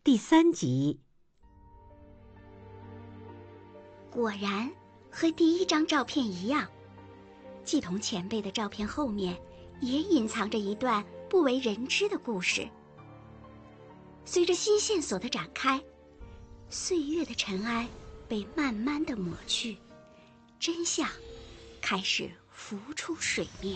第3集。 果然和第1张照片一样，季童前辈的照片后面也隐藏着一段不为人知的故事。随着新线索的展开，岁月的尘埃被慢慢的抹去，真相开始浮出水面。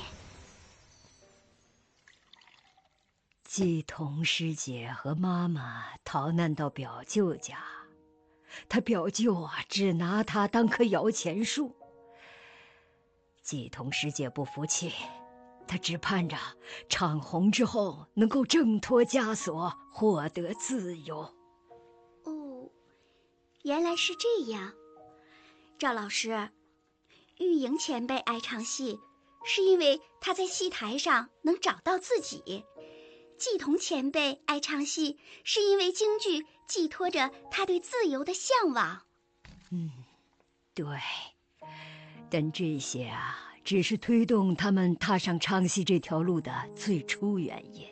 季童师姐和妈妈逃难到表舅家，他表舅只拿他当棵摇钱树。季童师姐不服气，她只盼着唱红之后能够挣脱枷锁，获得自由。 哦，原来是这样。赵老师，玉莹前辈爱唱戏，是因为她在戏台上能找到自己；季童前辈爱唱戏，是因为京剧寄托着他对自由的向往。 对，但这些只是推动他们踏上唱戏这条路的最初原因。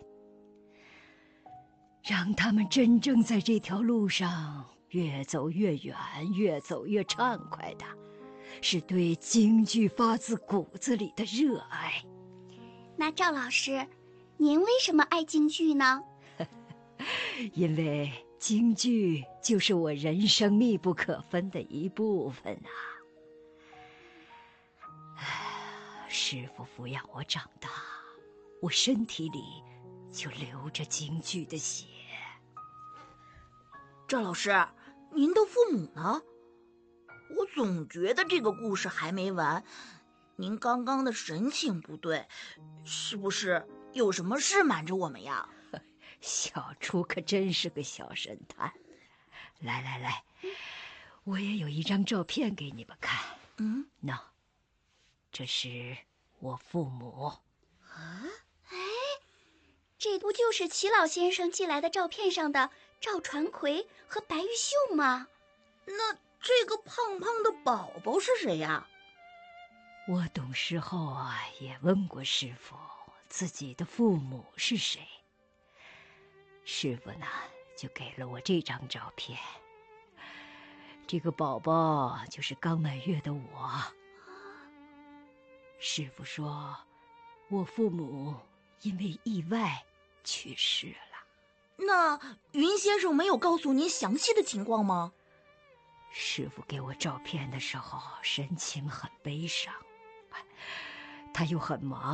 让他们真正在这条路上越走越远，越走越畅快的，是对京剧发自骨子里的热爱。 那赵老师，您为什么爱京剧呢？ 因为京剧就是我人生密不可分的一部分啊！师父抚养我长大，我身体里就流着京剧的血。 赵老师，您的父母呢？我总觉得这个故事还没完，您刚刚的神情不对，是不是有什么事瞒着我们呀？ 小初可真是个小神探。来，我也有一张照片给你们看。喏，这是我父母。 这不就是齐老先生寄来的照片上的赵传魁和白玉秀吗？ 那这个胖胖的宝宝是谁呀？ 我懂事后也问过师父，自己的父母是谁。师父呢，就给了我这张照片。这个宝宝就是刚满月的我。师父说，我父母因为意外去世了。 那云先生没有告诉您详细的情况吗？ 师父给我照片的时候，神情很悲伤，他又很忙。